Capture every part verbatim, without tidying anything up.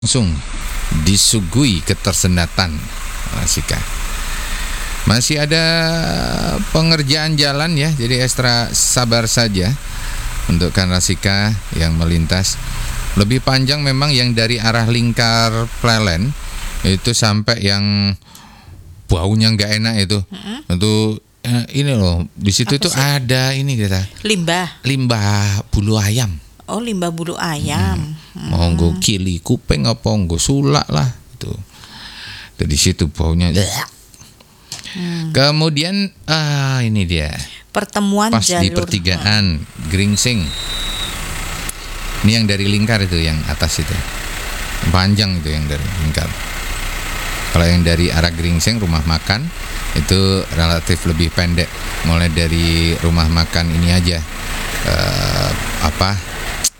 langsung disuguhi ketersendatan Rasika. Masih ada pengerjaan jalan ya, jadi ekstra sabar saja untuk kan Rasika yang melintas. Lebih panjang memang yang dari arah Lingkar Plelen itu sampai yang baunya nggak enak itu. Mm-hmm. Itu eh, ini loh, di situ itu ada ini kita. Limbah. Limbah bulu ayam. Oh, limbah bulu ayam. Hmm. Mau hmm. nggo kili kuping apa nggo sulak lah itu. Dari situ baunya. Hmm. Kemudian ah ini dia. Pertemuan pas jalur. Di pertigaan Gringsing. Ini yang dari Lingkar itu yang atas itu. Panjang itu yang dari Lingkar. Kalau yang dari arah Gringsing rumah makan itu relatif lebih pendek. Mulai dari rumah makan ini aja. Uh, apa?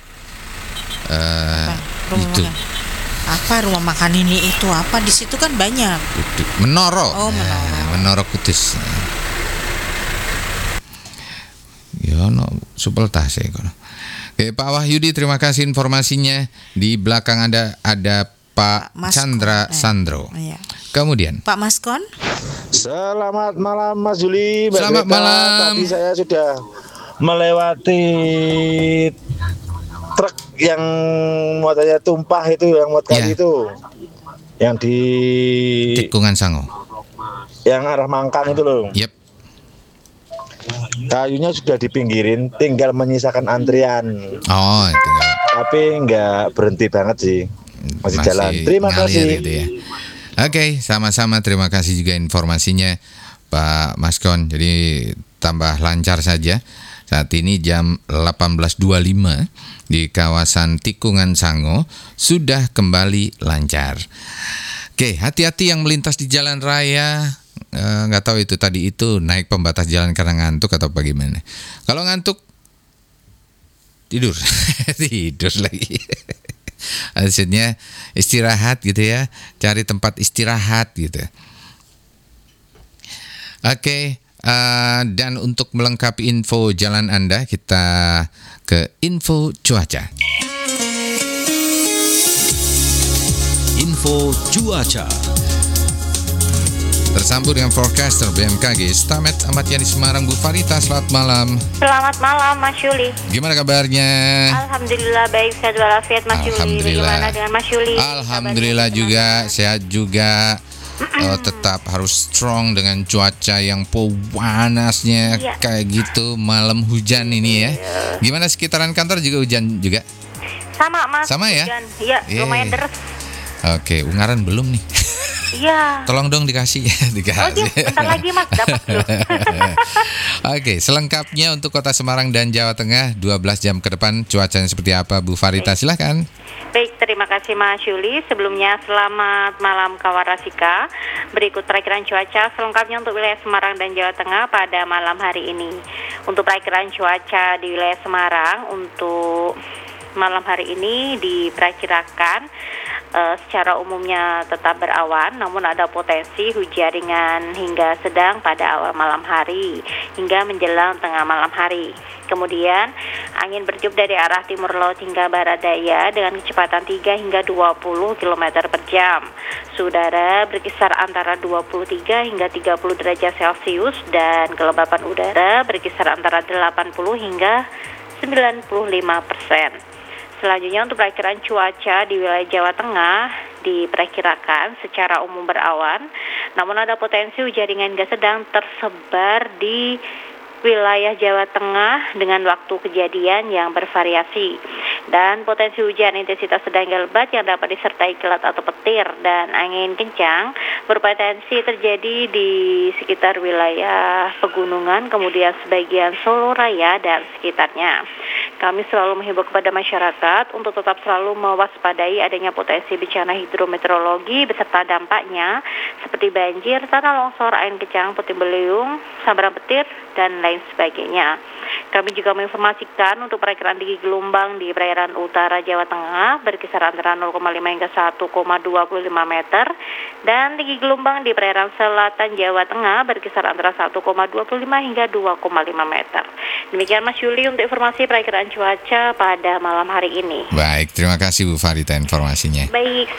Uh, apa? Rumah itu makan. Apa rumah makan ini itu apa di situ kan banyak. Menoro. Oh, Menoro. Nah, Menoro Kudus. Ya no supel tas ya kono. Oke, Pak Wahyudi terima kasih informasinya. Di belakang Anda ada Pak, Pak Chandra eh. Sandro. Iya. Kemudian Pak Maskon. Selamat malam Mas Juli. Selamat Beta. malam. Tadi saya sudah melewati truk yang muatannya tumpah itu, yang muat kali ya. Itu yang di Tikungan Sango, yang arah Mangkang itu loh. Yep. Kayunya sudah dipinggirin, tinggal menyisakan antrian. Oh, tinggal. Tapi nggak berhenti banget sih, masih, masih jalan. Terima kasih. Gitu ya. Oke, sama-sama. Terima kasih juga informasinya Pak Maskon. Jadi tambah lancar saja. Saat ini jam delapan belas dua puluh lima di kawasan Tikungan Sango sudah kembali lancar. Oke, hati-hati yang melintas di jalan raya. Nggak e, tahu itu tadi itu naik pembatas jalan karena ngantuk atau bagaimana. Kalau ngantuk tidur, tidur lagi. Maksudnya istirahat gitu ya, cari tempat istirahat gitu. Oke. Uh, dan untuk melengkapi info jalan Anda, kita ke info cuaca. Info cuaca. Tersambung dengan forecaster B M K G Stamet Ahmad Yani Semarang. Bu Farita, selamat malam. Selamat malam Mas Yuli. Gimana kabarnya? Alhamdulillah baik, sehat walafiat Mas Yuli. Bagaimana dengan Mas Yuli? Alhamdulillah juga, sehat juga. Uh, tetap harus strong dengan cuaca yang panasnya ya. Kayak gitu, malam hujan ini ya. Gimana sekitaran kantor juga hujan juga? Sama Mas. Sama ya? Iya, yeah. Lumayan deres. Oke, Ungaran belum nih. Iya. Tolong dong dikasih, dikasih. Oh, dia, bentar lagi Mas dapat loh. Oke, selengkapnya untuk Kota Semarang dan Jawa Tengah dua belas jam ke depan cuacanya seperti apa, Bu Farita? Silahkan. Baik, terima kasih Mas Yuli. Sebelumnya selamat malam kawan Rasika. Berikut perakiran cuaca selengkapnya untuk wilayah Semarang dan Jawa Tengah pada malam hari ini. Untuk perakiran cuaca di wilayah Semarang untuk malam hari ini diperkirakan uh, secara umumnya tetap berawan, namun ada potensi hujan ringan hingga sedang pada awal malam hari hingga menjelang tengah malam hari. Kemudian angin bertiup dari arah timur laut hingga barat daya dengan kecepatan tiga hingga dua puluh kilometer per jam. Udara berkisar antara dua puluh tiga hingga tiga puluh derajat Celcius dan kelembapan udara berkisar antara delapan puluh hingga sembilan puluh lima persen. Selanjutnya untuk perakiran cuaca di wilayah Jawa Tengah diperkirakan secara umum berawan, namun ada potensi hujan ringan hingga sedang tersebar di wilayah Jawa Tengah dengan waktu kejadian yang bervariasi dan potensi hujan intensitas sedang hingga lebat yang dapat disertai kilat atau petir dan angin kencang berpotensi terjadi di sekitar wilayah pegunungan, kemudian sebagian Solo Raya dan sekitarnya. Kami selalu menghimbau kepada masyarakat untuk tetap selalu mewaspadai adanya potensi bencana hidrometeorologi beserta dampaknya seperti banjir, tanah longsor, angin kencang, puting beliung, sambaran petir, dan lain sebagainya. Kami juga menginformasikan untuk perkiraan tinggi gelombang di perairan utara Jawa Tengah berkisar antara nol koma lima hingga satu koma dua lima meter dan tinggi gelombang di perairan selatan Jawa Tengah berkisar antara satu koma dua lima hingga dua koma lima meter. Demikian Mas Yuli untuk informasi perkiraan cuaca pada malam hari ini. Baik, terima kasih Bu Farita informasinya. Baik.